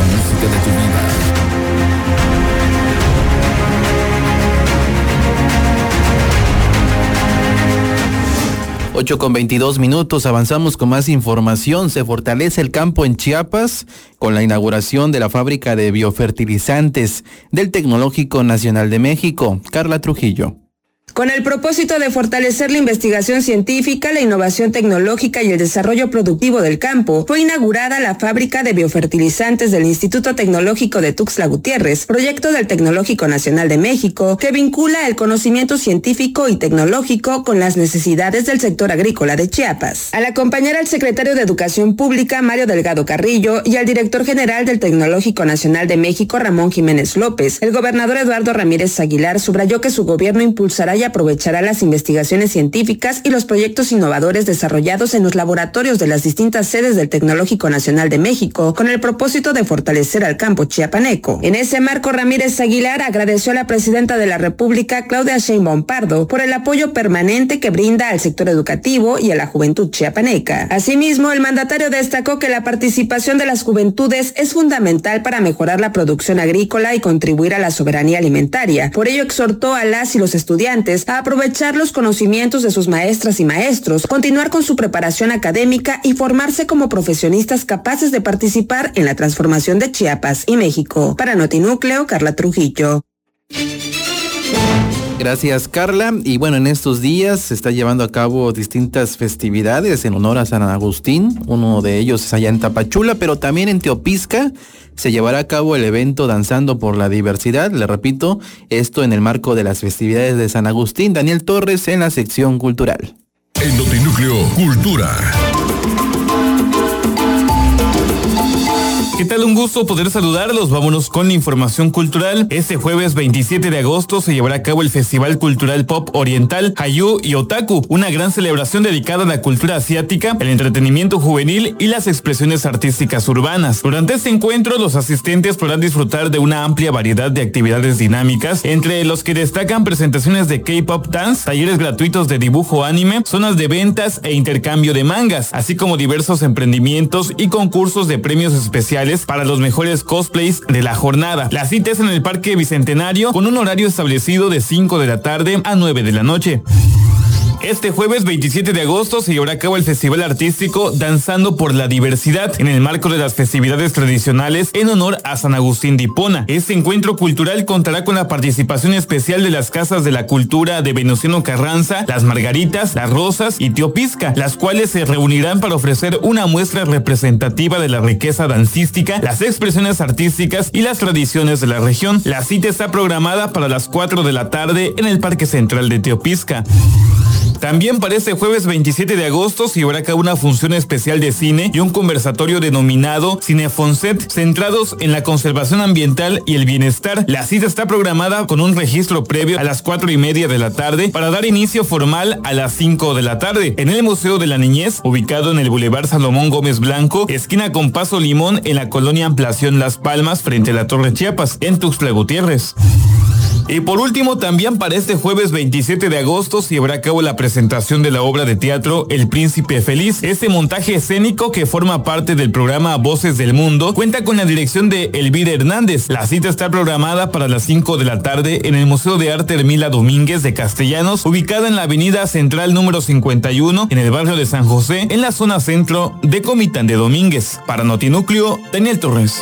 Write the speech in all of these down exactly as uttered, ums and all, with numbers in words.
música de tu vida. ocho con veintidós minutos, avanzamos con más información. Se fortalece el campo en Chiapas con la inauguración de la fábrica de biofertilizantes del Tecnológico Nacional de México. Carla Trujillo. Con el propósito de fortalecer la investigación científica, la innovación tecnológica y el desarrollo productivo del campo, fue inaugurada la fábrica de biofertilizantes del Instituto Tecnológico de Tuxtla Gutiérrez, proyecto del Tecnológico Nacional de México, que vincula el conocimiento científico y tecnológico con las necesidades del sector agrícola de Chiapas. Al acompañar al secretario de Educación Pública, Mario Delgado Carrillo, y al director general del Tecnológico Nacional de México, Ramón Jiménez López, el gobernador Eduardo Ramírez Aguilar subrayó que su gobierno impulsará y aprovechará las investigaciones científicas y los proyectos innovadores desarrollados en los laboratorios de las distintas sedes del Tecnológico Nacional de México con el propósito de fortalecer al campo chiapaneco. En ese marco, Ramírez Aguilar agradeció a la presidenta de la República, Claudia Sheinbaum Pardo, por el apoyo permanente que brinda al sector educativo y a la juventud chiapaneca. Asimismo, el mandatario destacó que la participación de las juventudes es fundamental para mejorar la producción agrícola y contribuir a la soberanía alimentaria. Por ello, exhortó a las y los estudiantes a aprovechar los conocimientos de sus maestras y maestros, continuar con su preparación académica y formarse como profesionistas capaces de participar en la transformación de Chiapas y México. Para Notinúcleo, Carla Trujillo. Gracias, Carla. Y bueno, en estos días se está llevando a cabo distintas festividades en honor a San Agustín. Uno de ellos es allá en Tapachula, pero también en Teopisca se llevará a cabo el evento Danzando por la Diversidad. Le repito, esto en el marco de las festividades de San Agustín. Daniel Torres en la sección cultural. En Notinúcleo, Cultura. ¿Qué tal? Un gusto poder saludarlos. Vámonos con la información cultural. Este jueves veintisiete de agosto se llevará a cabo el Festival Cultural Pop Oriental Hallyu y Otaku, una gran celebración dedicada a la cultura asiática, el entretenimiento juvenil y las expresiones artísticas urbanas. Durante este encuentro, los asistentes podrán disfrutar de una amplia variedad de actividades dinámicas, entre los que destacan presentaciones de K-pop dance, talleres gratuitos de dibujo anime, zonas de ventas e intercambio de mangas, así como diversos emprendimientos y concursos de premios especiales para los mejores cosplays de la jornada. La cita es en el Parque Bicentenario con un horario establecido de cinco de la tarde a nueve de la noche. Este jueves veintisiete de agosto se llevará a cabo el Festival Artístico Danzando por la Diversidad en el marco de las festividades tradicionales en honor a San Agustín de Hipona. Este encuentro cultural contará con la participación especial de las Casas de la Cultura de Venustiano Carranza, Las Margaritas, Las Rosas y Teopisca, las cuales se reunirán para ofrecer una muestra representativa de la riqueza dancística, las expresiones artísticas y las tradiciones de la región. La cita está programada para las cuatro de la tarde en el Parque Central de Teopisca. También para este jueves veintisiete de agosto se llevará a cabo una función especial de cine y un conversatorio denominado Cinefonset, centrados en la conservación ambiental y el bienestar. La cita está programada con un registro previo a las cuatro y media de la tarde para dar inicio formal a las cinco de la tarde en el Museo de la Niñez, ubicado en el Boulevard Salomón Gómez Blanco, esquina con Paso Limón, en la colonia Ampliación Las Palmas, frente a la Torre Chiapas, en Tuxtla Gutiérrez. Y por último, también para este jueves veintisiete de agosto se llevará a cabo la presentación de la obra de teatro El Príncipe Feliz. Este montaje escénico, que forma parte del programa Voces del Mundo, cuenta con la dirección de Elvira Hernández. La cita está programada para las cinco de la tarde en el Museo de Arte Hermila Domínguez de Castellanos, ubicada en la avenida Central número cincuenta y uno, en el barrio de San José, en la zona centro de Comitán de Domínguez. Para Notinúcleo, Daniel Torres.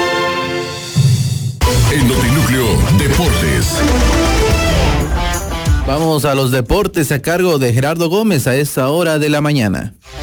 En Notinúcleo, Deportes. Vamos a los deportes a cargo de Gerardo Gómez a esta hora de la mañana.